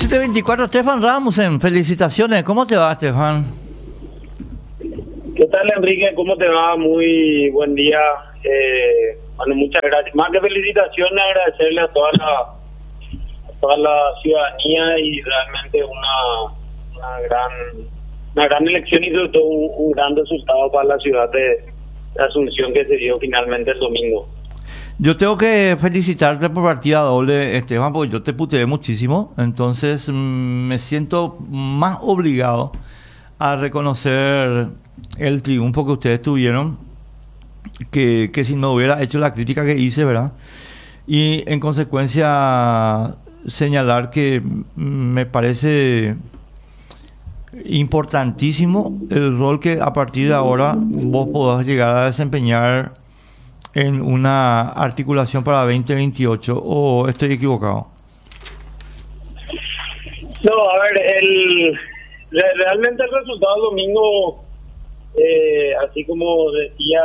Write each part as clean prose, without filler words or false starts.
724, Stefan Ramusen, felicitaciones. ¿Cómo te va, Stefan? ¿Qué tal, Enrique? ¿Cómo te va? Muy buen día. Bueno, muchas gracias. Más que felicitaciones, agradecerle a toda la ciudadanía y realmente una gran elección y sobre todo un gran resultado para la ciudad de Asunción que se dio finalmente el domingo. Yo tengo que felicitarte por partida doble, Esteban, porque yo te puteé muchísimo, entonces me siento más obligado a reconocer el triunfo que ustedes tuvieron, que si no hubiera hecho la crítica que hice, ¿verdad? Y en consecuencia señalar que me parece importantísimo el rol que a partir de ahora vos podás llegar a desempeñar en una articulación para 2028, ¿o estoy equivocado? No, a ver, realmente el resultado del domingo, así como decía,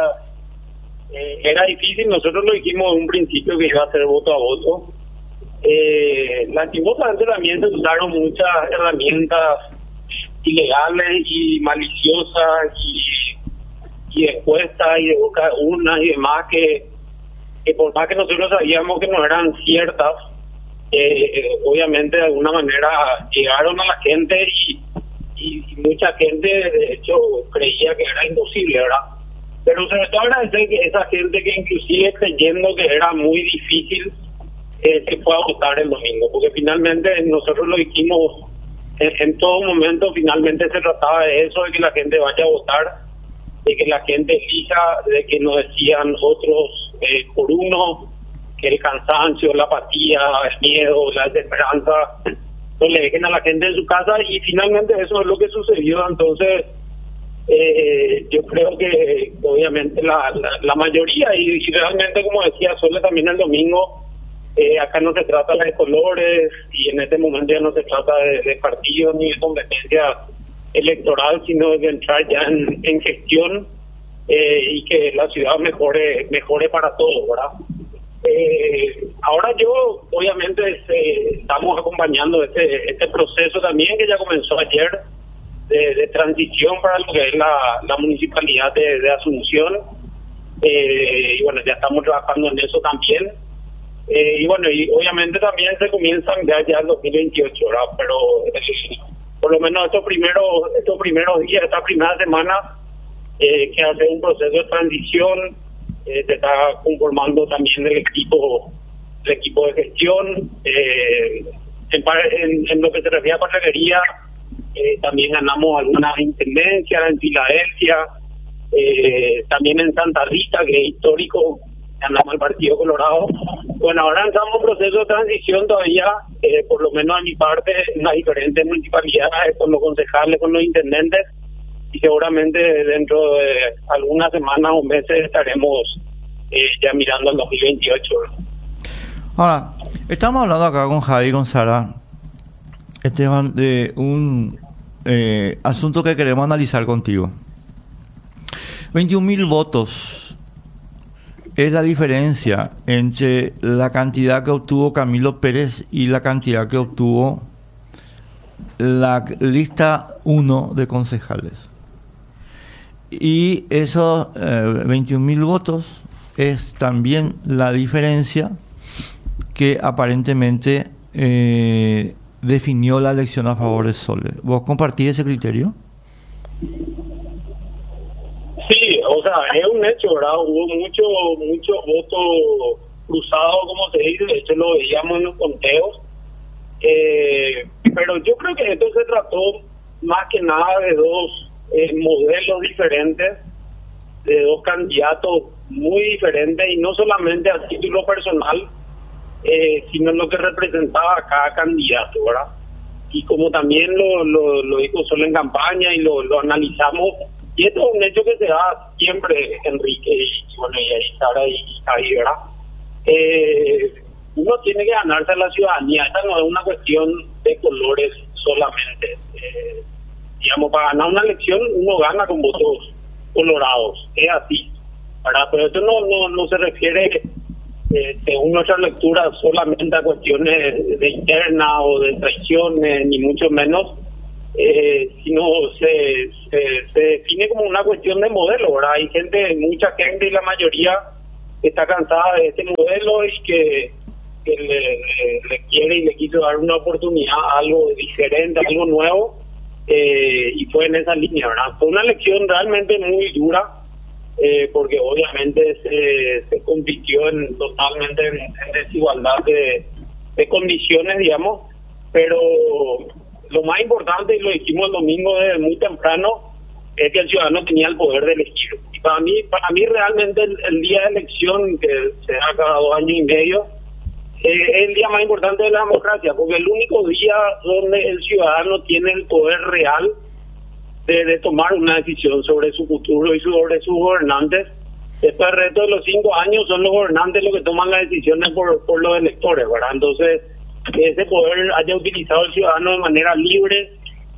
era difícil. Nosotros lo dijimos en un principio que iba a ser voto a voto. Lastimosamente también se usaron muchas herramientas ilegales y maliciosas y encuestas y de boca de urnas y demás que por más que nosotros sabíamos que no eran ciertas, obviamente de alguna manera llegaron a la gente y mucha gente de hecho creía que era imposible, ¿verdad? Pero sobre todo agradecer que esa gente que inclusive creyendo que era muy difícil se fue a votar el domingo, porque finalmente nosotros lo dijimos en todo momento, finalmente se trataba de eso, de que la gente vaya a votar, de que la gente elija, de que no decían otros por uno, que el cansancio, la apatía, el miedo, la desesperanza no le dejen a la gente en su casa, y finalmente eso es lo que sucedió. Entonces yo creo que obviamente la mayoría, y realmente como decía Sole también el domingo, acá no se trata de colores y en este momento ya no se trata de partidos ni de competencia electoral, sino de entrar ya en gestión y que la ciudad mejore para todos, ¿verdad? Ahora yo obviamente estamos acompañando este proceso también que ya comenzó ayer de transición para lo que es la municipalidad de Asunción, y bueno, ya estamos trabajando en eso también. Y bueno, y obviamente también se comienza ya el 2028, ¿verdad? Pero por lo menos estos primeros días, esta primera semana, que hace un proceso de transición, se está conformando también el equipo de gestión. En lo que se refiere a Parlería, también ganamos algunas intendencias en Filadelfia, también en Santa Rita, que es histórico, ganamos el Partido Colorado. Bueno, ahora estamos en proceso de transición todavía, por lo menos a mi parte, en las diferentes municipalidades, con los concejales, con los intendentes, y seguramente dentro de algunas semanas o meses estaremos ya mirando el 2028. Ahora, estamos hablando acá con Javi y con Sara, Esteban, de un asunto que queremos analizar contigo. 21.000 votos es la diferencia entre la cantidad que obtuvo Camilo Pérez y la cantidad que obtuvo la lista 1 de concejales. Y esos 21.000 votos es también la diferencia que aparentemente definió la elección a favor de Sole. ¿Vos compartís ese criterio? Sí, o sea, es un hecho, ¿verdad? Hubo mucho voto cruzado, como se dice, de hecho lo veíamos en los conteos, pero yo creo que esto se trató más que nada de dos modelos diferentes, de dos candidatos muy diferentes, y no solamente a título personal, sino lo que representaba a cada candidato, ¿verdad? Y como también lo dijo Solo en campaña y lo analizamos, y esto es un hecho que se da siempre, Enrique, y bueno, y ahí Sara y Javi, ¿verdad? Uno tiene que ganarse a la ciudadanía. Esta no es una cuestión de colores solamente. Digamos, para ganar una elección uno gana con votos colorados, es así, ¿verdad? Pero esto no se refiere según nuestra lectura, solamente a cuestiones de interna o de traiciones, ni mucho menos, sino se define como una cuestión de modelo, ¿verdad? Hay mucha gente y la mayoría está cansada de este modelo y que le quiere y le quiso dar una oportunidad a algo diferente, algo nuevo, y fue en esa línea, ¿verdad? Fue una elección realmente muy dura, porque obviamente se compitió totalmente en desigualdad de condiciones, digamos, pero lo más importante, y lo dijimos el domingo desde muy temprano, es que el ciudadano tenía el poder de elegir. Y para mí realmente el día de elección, que se da cada 2 años y medio, es el día más importante de la democracia, porque el único día donde el ciudadano tiene el poder real de tomar una decisión sobre su futuro y sobre sus gobernantes. Después del resto de los 5 años son los gobernantes los que toman las decisiones por los electores, ¿verdad? Entonces, que ese poder haya utilizado el ciudadano de manera libre.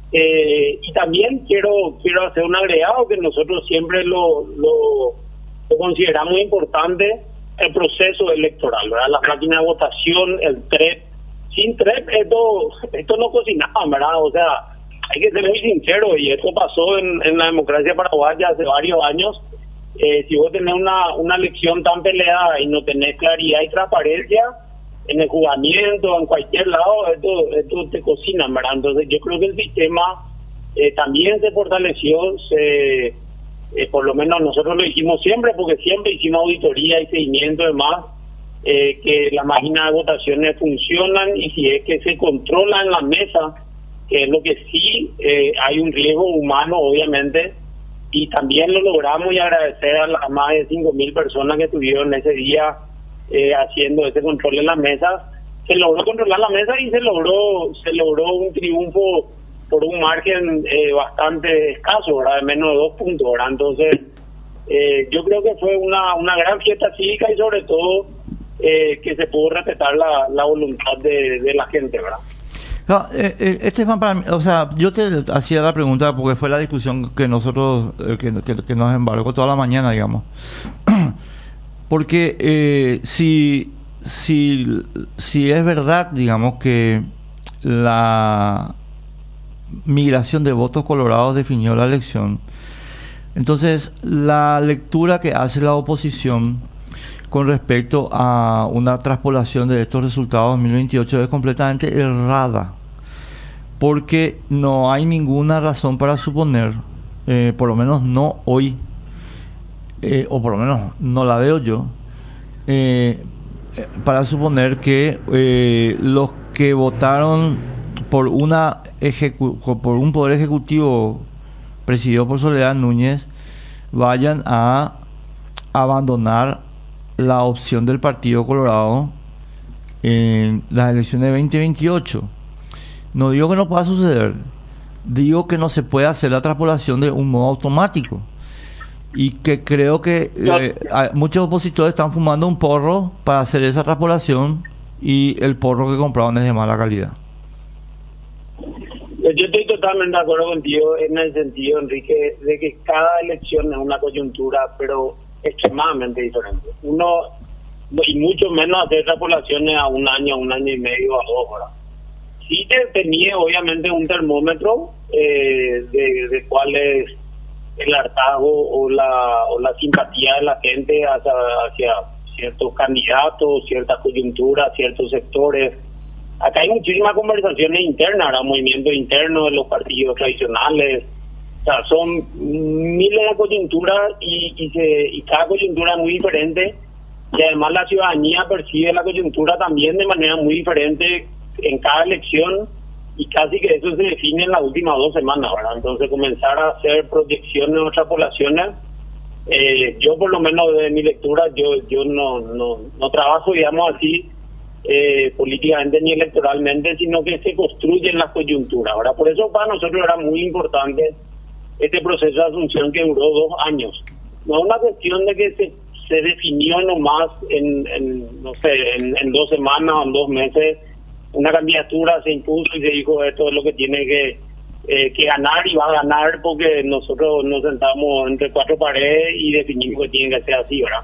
Y también quiero hacer un agregado que nosotros siempre lo consideramos importante: el proceso electoral, ¿verdad? La máquina de votación, el TREP. Sin TREP esto no cocinaba, ¿verdad? O sea, hay que ser muy sincero, y esto pasó en la democracia paraguaya hace varios años. Si vos tenés una elección tan peleada y no tenés claridad y transparencia en el juzgamiento, en cualquier lado, esto te cocina, ¿verdad? Entonces yo creo que el sistema también se fortaleció, por lo menos nosotros lo hicimos siempre, porque siempre hicimos auditoría y seguimiento, además, que las máquinas de votaciones funcionan, y si es que se controla en la mesa, que es lo que sí, hay un riesgo humano, obviamente, y también lo logramos, y agradecer a las más de 5.000 personas que estuvieron ese día haciendo ese control en las mesas. Se logró controlar la mesa y se logró un triunfo por un margen bastante escaso, ¿verdad? De menos de 2 puntos, ¿verdad? Entonces, yo creo que fue una gran fiesta cívica, y sobre todo que se pudo respetar la voluntad de la gente, ¿verdad? No, para mí, o sea, yo te hacía la pregunta porque fue la discusión que nosotros, que nos embargó toda la mañana, digamos. Porque si es verdad, digamos, que la migración de votos colorados definió la elección, entonces la lectura que hace la oposición con respecto a una traspolación de estos resultados 2028 es completamente errada, porque no hay ninguna razón para suponer, por lo menos no hoy, o por lo menos no la veo yo, para suponer que los que votaron por por un poder ejecutivo presidido por Soledad Núñez vayan a abandonar la opción del Partido Colorado en las elecciones de 2028. No digo que no pueda suceder, digo que no se puede hacer la traspolación de un modo automático, y que creo que muchos opositores están fumando un porro para hacer esa traspolación, y el porro que compraron es de mala calidad. Yo estoy totalmente de acuerdo contigo en el sentido, Enrique, de que cada elección es una coyuntura, pero extremadamente diferente. Y mucho menos hacer extrapolaciones a 1 año, 1 año y medio, a 2 horas. Sí tenía obviamente un termómetro de cuál es el hartazgo o la simpatía de la gente hacia ciertos candidatos, ciertas coyunturas, ciertos sectores. Acá hay muchísimas conversaciones internas, ¿verdad? Movimientos internos de los partidos tradicionales. O sea, son miles de coyunturas y cada coyuntura es muy diferente, y además la ciudadanía percibe la coyuntura también de manera muy diferente en cada elección, y casi que eso se define en las últimas 2 semanas, ¿verdad? Entonces, comenzar a hacer proyecciones o extrapolaciones, yo por lo menos de mi lectura, yo no trabajo, digamos así, políticamente ni electoralmente, sino que se construyen las coyunturas, ¿verdad? Por eso para nosotros era muy importante este proceso de asunción, que duró 2 años. No es una cuestión de que se definió nomás en 2 semanas o en 2 meses. Una candidatura se impuso y se dijo: esto es lo que tiene que ganar, y va a ganar porque nosotros nos sentamos entre 4 paredes y definimos que tiene que ser así, ¿verdad?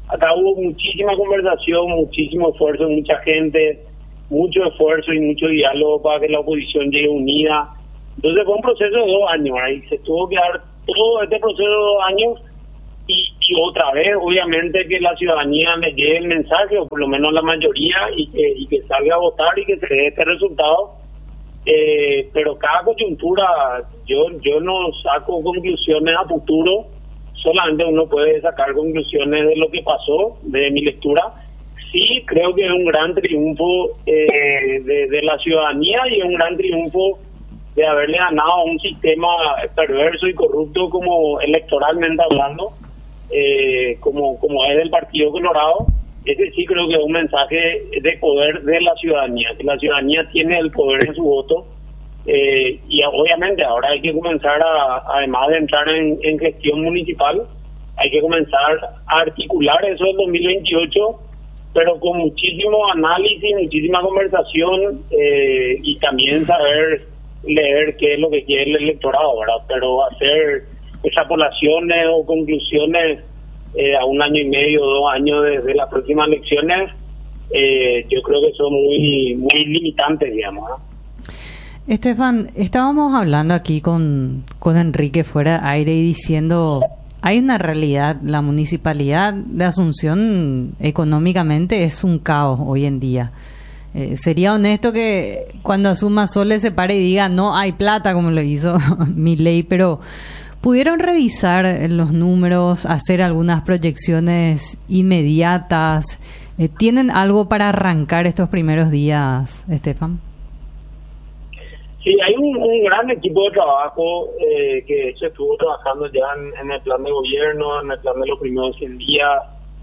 Acá hubo muchísima conversación, muchísimo esfuerzo, mucha gente, mucho esfuerzo y mucho diálogo para que la oposición llegue unida. Entonces fue un proceso de 2 años, ahí se tuvo que dar todo este proceso de 2 años y otra vez, obviamente, que la ciudadanía le llegue el mensaje, o por lo menos la mayoría, y que salga a votar y que se dé este resultado. Pero cada coyuntura, yo no saco conclusiones a futuro, solamente uno puede sacar conclusiones de lo que pasó, de mi lectura. Sí, creo que es un gran triunfo de la ciudadanía y es un gran triunfo de haberle ganado a un sistema perverso y corrupto como electoralmente hablando, como es del Partido Colorado. Ese sí creo que es un mensaje de poder de la ciudadanía, que la ciudadanía tiene el poder en su voto, y obviamente ahora hay que comenzar además de entrar en gestión municipal, hay que comenzar a articular eso en 2028, pero con muchísimo análisis, muchísima conversación, y también saber leer qué es lo que quiere el electorado, ¿verdad? Pero hacer extrapolaciones o conclusiones a 1 año y medio, 2 años desde las próximas elecciones, yo creo que son muy limitantes, digamos, ¿no? Estefan, estábamos hablando aquí con Enrique fuera de aire y diciendo, hay una realidad, la municipalidad de Asunción económicamente es un caos hoy en día. Sería honesto que cuando asuma Sole se pare y diga no hay plata como lo hizo Milei, pero ¿pudieron revisar los números, hacer algunas proyecciones inmediatas? ¿Tienen algo para arrancar estos primeros días, Estefan? Sí, hay un gran equipo de trabajo que de hecho estuvo trabajando ya en el plan de gobierno, en el plan de los primeros 100 días.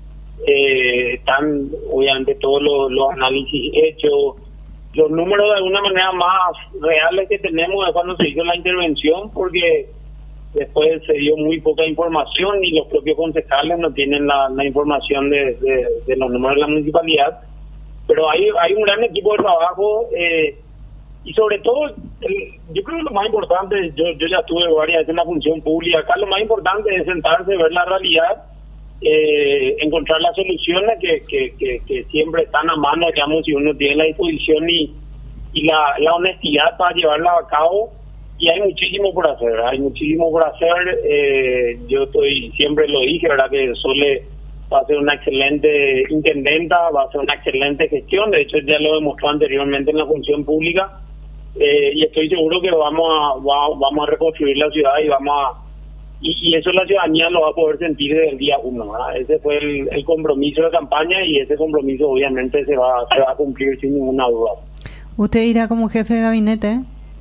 Están obviamente todos los análisis hechos, los números de alguna manera más reales que tenemos de cuando se hizo la intervención, porque después se dio muy poca información y los propios concejales no tienen la información de los números de la municipalidad. Pero hay un gran equipo de trabajo, y sobre todo yo creo que lo más importante, yo ya estuve varias veces en la función pública, acá lo más importante es sentarse, ver la realidad, encontrar las soluciones que siempre están a mano, digamos, si uno tiene la disposición y la honestidad para llevarla a cabo. Y hay muchísimo por hacer, yo siempre lo dije, ¿verdad? Que Sole va a ser una excelente intendenta, va a ser una excelente gestión, de hecho ya lo demostró anteriormente en la función pública, y estoy seguro que vamos a reconstruir la ciudad y eso la ciudadanía lo va a poder sentir desde el día 1, ¿verdad? Ese fue el compromiso de campaña y ese compromiso obviamente se va a cumplir sin ninguna duda. ¿Usted irá como jefe de gabinete?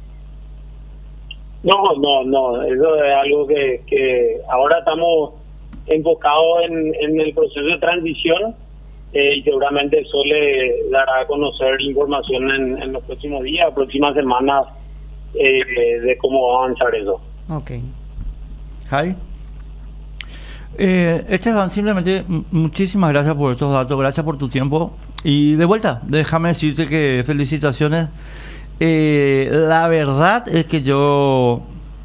No, eso es algo que ahora estamos enfocados en el proceso de transición, y seguramente eso le dará a conocer información en los próximos días, próximas semanas, de cómo va a avanzar eso. Okay. Javi. Estefan, simplemente muchísimas gracias por estos datos, gracias por tu tiempo y de vuelta, déjame decirte que felicitaciones. La verdad es que yo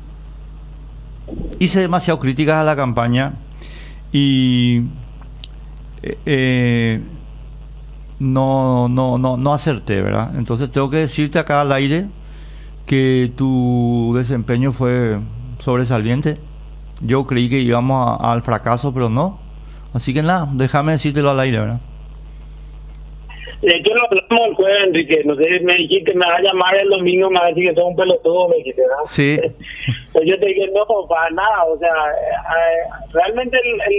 hice demasiado críticas a la campaña y no acerté, ¿verdad? Entonces tengo que decirte acá al aire que tu desempeño fue sobresaliente. Yo creí que íbamos al fracaso, pero no. Así que nada, déjame decírtelo al aire, ¿verdad? De hecho, lo hablamos el jueves, Enrique. No sé, me dijiste que me vas a llamar el domingo, me vas a decir que soy un pelotudo, me dijiste, ¿verdad? Sí. Pues yo te dije, no, para nada. O sea, realmente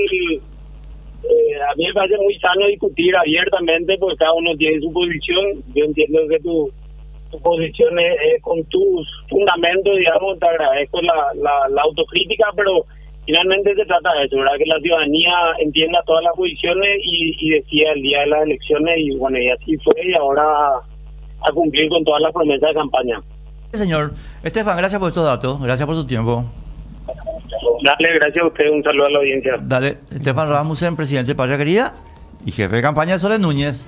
a mí me parece muy sano discutir abiertamente, porque cada uno tiene su posición. Yo entiendo que tu posición es con tus fundamentos, digamos. Te agradezco la autocrítica, pero finalmente se trata de eso, ¿verdad? Que la ciudadanía entienda todas las posiciones y decida el día de las elecciones, y bueno, y así fue, y ahora a cumplir con todas las promesas de campaña. Señor Estefan, gracias por estos datos, gracias por tu tiempo. Dale, gracias a usted, un saludo a la audiencia. Dale, Estefan Rasmussen, presidente de Patria Querida y jefe de campaña de Sole Núñez.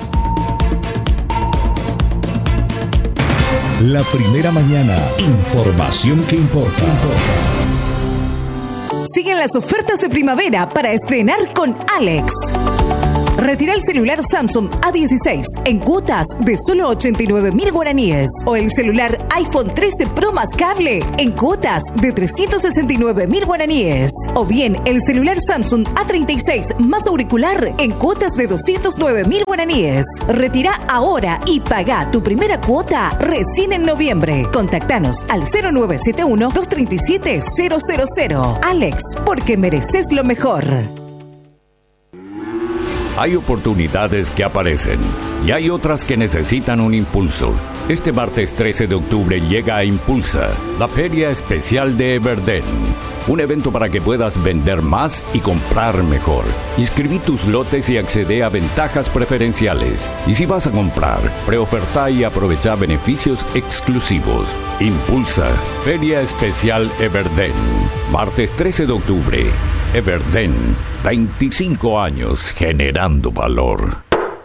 La Primera Mañana, información que importa. Siguen las ofertas de primavera para estrenar con Alex. Retira el celular Samsung A16 en cuotas de solo 89.000 guaraníes. O el celular iPhone 13 Pro más cable en cuotas de 369.000 guaraníes. O bien el celular Samsung A36 más auricular en cuotas de 209.000 guaraníes. Retira ahora y paga tu primera cuota recién en noviembre. Contactanos al 0971-237-000. Alex, porque mereces lo mejor. Hay oportunidades que aparecen y hay otras que necesitan un impulso. Este martes 13 de octubre llega a Impulsa, la Feria Especial de Everden. Un evento para que puedas vender más y comprar mejor. Inscribí tus lotes y accede a ventajas preferenciales. Y si vas a comprar, preoferta y aprovecha beneficios exclusivos. Impulsa, Feria Especial Everden. Martes 13 de octubre. Everden, 25 años generando valor.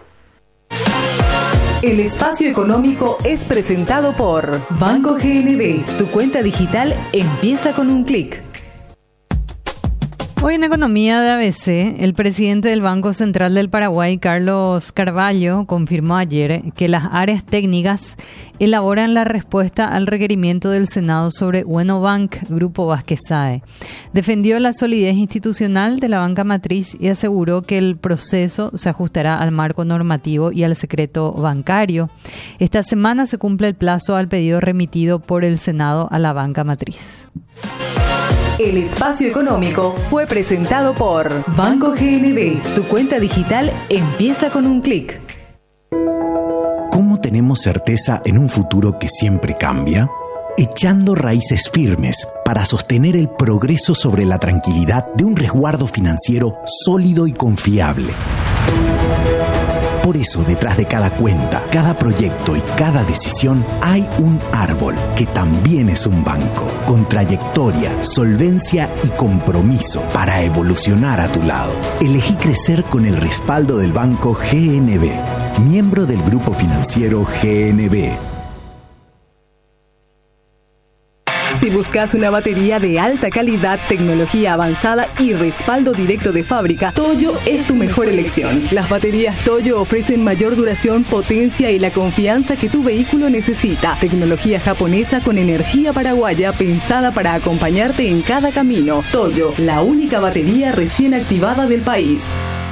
El espacio económico es presentado por Banco GNB. Tu cuenta digital empieza con un clic. Hoy en Economía de ABC, el presidente del Banco Central del Paraguay, Carlos Carvalho, confirmó ayer que las áreas técnicas elaboran la respuesta al requerimiento del Senado sobre Wenobank, Grupo Vázquez Sae. Defendió la solidez institucional de la banca matriz y aseguró que el proceso se ajustará al marco normativo y al secreto bancario. Esta semana se cumple el plazo al pedido remitido por el Senado a la banca matriz. El espacio económico fue presentado por Banco GNB. Tu cuenta digital empieza con un clic. ¿Cómo tenemos certeza en un futuro que siempre cambia? Echando raíces firmes para sostener el progreso sobre la tranquilidad de un resguardo financiero sólido y confiable. Por eso, detrás de cada cuenta, cada proyecto y cada decisión, hay un árbol que también es un banco, con trayectoria, solvencia y compromiso para evolucionar a tu lado. Elegí crecer con el respaldo del Banco GNB, miembro del Grupo Financiero GNB. Si buscas una batería de alta calidad, tecnología avanzada y respaldo directo de fábrica, Toyo es tu mejor elección. Las baterías Toyo ofrecen mayor duración, potencia y la confianza que tu vehículo necesita. Tecnología japonesa con energía paraguaya pensada para acompañarte en cada camino. Toyo, la única batería recién activada del país.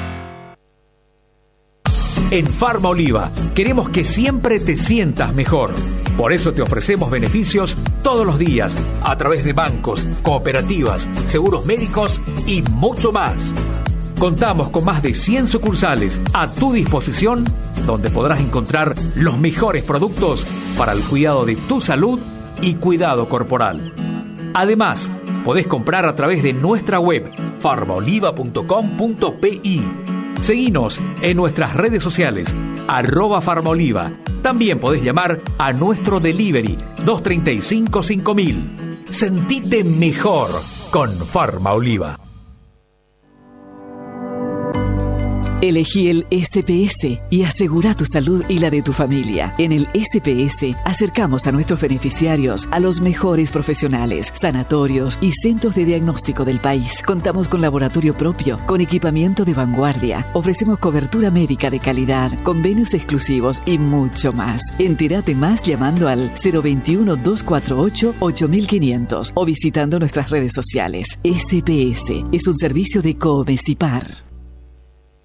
En Farma Oliva queremos que siempre te sientas mejor. Por eso te ofrecemos beneficios todos los días a través de bancos, cooperativas, seguros médicos y mucho más. Contamos con más de 100 sucursales a tu disposición, donde podrás encontrar los mejores productos para el cuidado de tu salud y cuidado corporal. Además, podés comprar a través de nuestra web farmaoliva.com.pi. Seguinos en nuestras redes sociales, @farmaoliva. También podés llamar a nuestro delivery 235-5000. Sentite mejor con Farma Oliva. Elegí el SPS y asegura tu salud y la de tu familia. En el SPS acercamos a nuestros beneficiarios a los mejores profesionales, sanatorios y centros de diagnóstico del país. Contamos con laboratorio propio, con equipamiento de vanguardia. Ofrecemos cobertura médica de calidad, convenios exclusivos y mucho más. Entérate más llamando al 021-248-8500 o visitando nuestras redes sociales. SPS es un servicio de Comesipar.